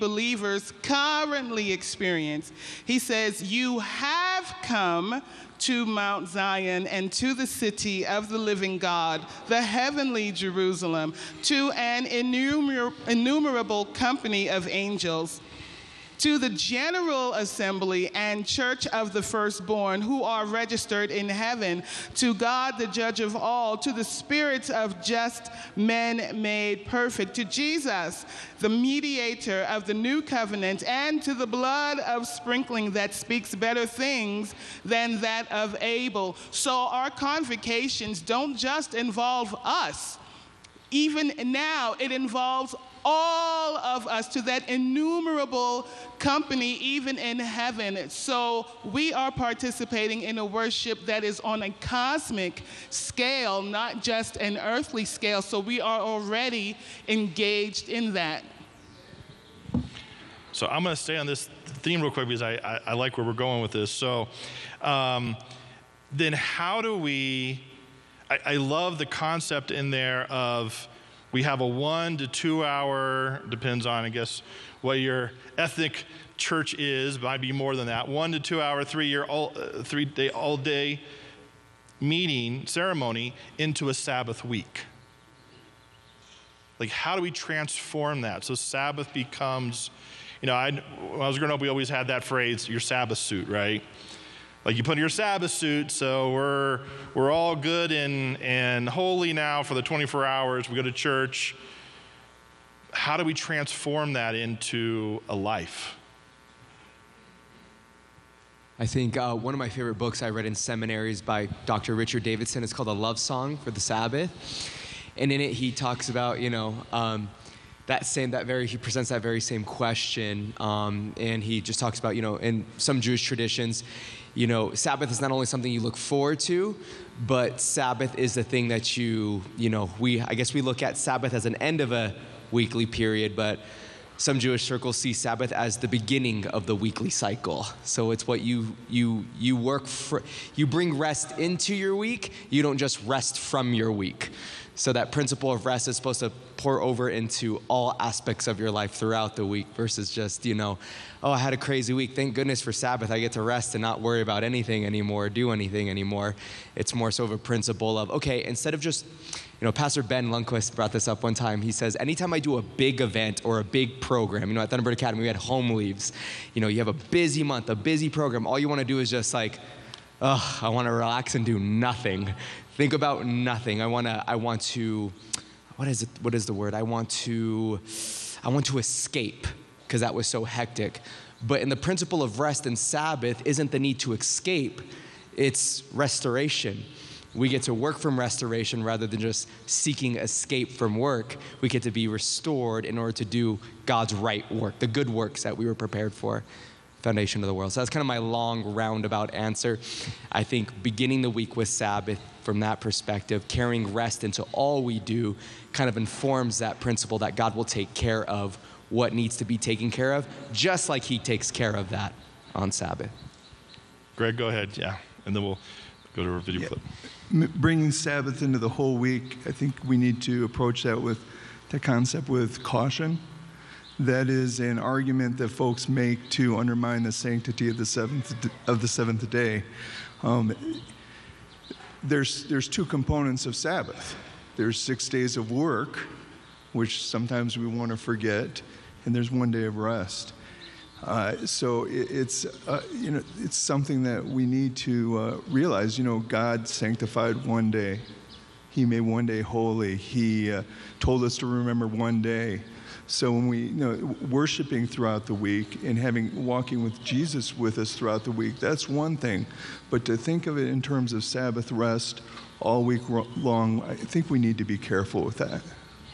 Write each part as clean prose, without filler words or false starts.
believers currently experience. He says, you have come to Mount Zion and to the city of the living God, the heavenly Jerusalem, to an innumerable company of angels, to the general assembly and church of the firstborn who are registered in heaven, to God the judge of all, to the spirits of just men made perfect, to Jesus, the mediator of the new covenant, and to the blood of sprinkling that speaks better things than that of Abel. So our convocations don't just involve us. Even now, it involves all of us, to that innumerable company, even in heaven. So we are participating in a worship that is on a cosmic scale, not just an earthly scale. So we are already engaged in that. So I'm going to stay on this theme real quick because I like where we're going with this. So then how do we, I love the concept in there of we have a 1 to 2 hour, depends on, I guess, what your ethnic church is, might be more than that, 1 to 2 hour, 3 day, all day meeting ceremony into a Sabbath week. Like, how do we transform that? So Sabbath becomes, when I was growing up, we always had that phrase, your Sabbath suit, right? Like, you put on your Sabbath suit, so we're all good and holy now for the 24 hours. We go to church. How do we transform that into a life? I think one of my favorite books I read in seminaries by Dr. Richard Davidson is called A Love Song for the Sabbath. And in it, he talks about, he presents that very same question. And he just talks about, in some Jewish traditions, Sabbath is not only something you look forward to, but Sabbath is the thing that I guess we look at Sabbath as an end of a weekly period, but some Jewish circles see Sabbath as the beginning of the weekly cycle. So it's what you work for, you bring rest into your week, you don't just rest from your week. So that principle of rest is supposed to pour over into all aspects of your life throughout the week versus just, I had a crazy week. Thank goodness for Sabbath. I get to rest and not worry about anything anymore, do anything anymore. It's more so of a principle of, okay, instead of just, Pastor Ben Lundquist brought this up one time. He says, anytime I do a big event or a big program, at Thunderbird Academy, we had home leaves. You have a busy month, a busy program. All you want to do is just I want to relax and do nothing. Think about nothing. I want to, what is the word? I want to escape because that was so hectic. But in the principle of rest and Sabbath isn't the need to escape, it's restoration. We get to work from restoration rather than just seeking escape from work. We get to be restored in order to do God's right work, the good works that we were prepared for. Foundation of the world. So that's kind of my long roundabout answer. I think beginning the week with Sabbath from that perspective, carrying rest into all we do kind of informs that principle that God will take care of what needs to be taken care of, just like he takes care of that on Sabbath. Greg, go ahead. Yeah. And then we'll go to our video clip. Bringing Sabbath into the whole week, I think we need to approach that with the concept with caution. That is an argument that folks make to undermine the sanctity of the seventh day. There's two components of Sabbath. There's 6 days of work, which sometimes we want to forget, and there's 1 day of rest. So it's something that we need to realize. God sanctified 1 day. He made 1 day holy. He told us to remember 1 day. So when we, worshiping throughout the week and walking with Jesus with us throughout the week, that's one thing. But to think of it in terms of Sabbath rest all week long, I think we need to be careful with that.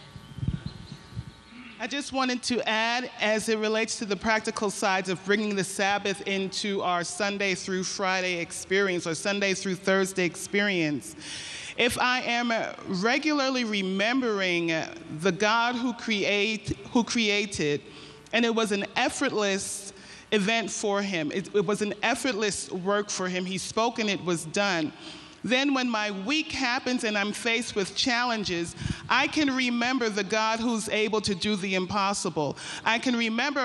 I just wanted to add, as it relates to the practical sides of bringing the Sabbath into our Sunday through Friday experience or Sunday through Thursday experience. If I am regularly remembering the God who created, and it was an effortless event for him, it was an effortless work for him, he spoke and it was done. Then when my week happens and I'm faced with challenges, I can remember the God who's able to do the impossible. I can remember